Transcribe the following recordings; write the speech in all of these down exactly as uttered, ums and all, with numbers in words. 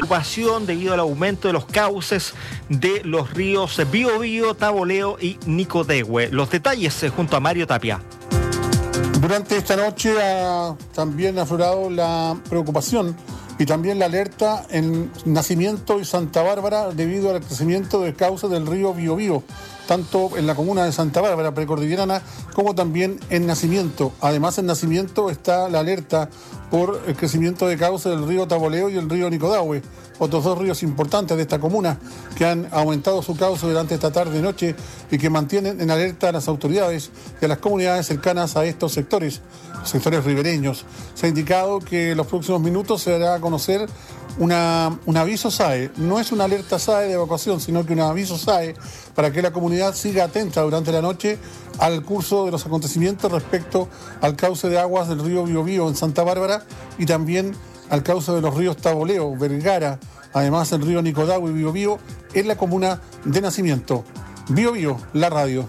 preocupación debido al aumento de los cauces de los ríos Biobío, Taboleo y Nicodehue. Los detalles eh, junto a Mario Tapia. Durante esta noche ha también aflorado la preocupación y también la alerta en Nacimiento y Santa Bárbara debido al crecimiento del cauce del río Biobío, tanto en la comuna de Santa Bárbara, precordillerana, como también en Nacimiento. Además, en Nacimiento está la alerta por el crecimiento de cauce del río Taboleo y el río Nicodehue, otros dos ríos importantes de esta comuna que han aumentado su cauce durante esta tarde y noche y que mantienen en alerta a las autoridades y a las comunidades cercanas a estos sectores, sectores ribereños. Se ha indicado que en los próximos minutos se dará a conocer una, un aviso S A E. No es una alerta S A E de evacuación, sino que un aviso S A E para que la comunidad siga atenta durante la noche al curso de los acontecimientos respecto al cauce de aguas del río Biobío en Santa Bárbara y también al cauce de los ríos Taboleo, Vergara, además el río Nicodehue y Biobío en la comuna de Nacimiento. Biobío, la radio.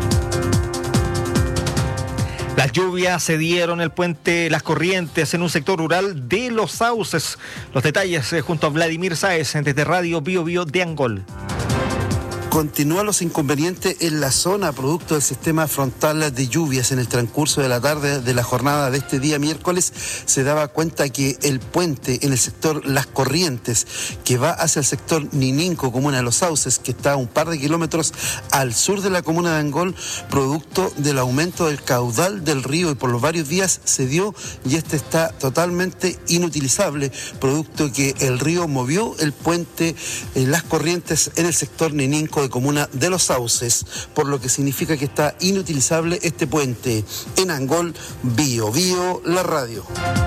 Las lluvias se dieron el puente Las Corrientes en un sector rural de Los Sauces. Los detalles eh, junto a Vladimir Sáez desde Radio Biobío de Angol. Continúan los inconvenientes en la zona producto del sistema frontal de lluvias. En el transcurso de la tarde de la jornada de este día miércoles se daba cuenta que el puente en el sector Las Corrientes, que va hacia el sector Nininco, comuna de Los Sauces, que está a un par de kilómetros al sur de la comuna de Angol, producto del aumento del caudal del río y por los varios días se dio y este está totalmente inutilizable, producto que el río movió el puente en Las Corrientes en el sector Nininco de comuna de Los Sauces, por lo que significa que está inutilizable este puente. En Angol, Biobío, la radio.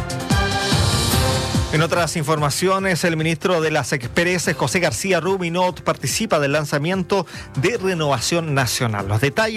En otras informaciones, el ministro de las Expreses, José García Ruminot, participa del lanzamiento de Renovación Nacional. Los detalles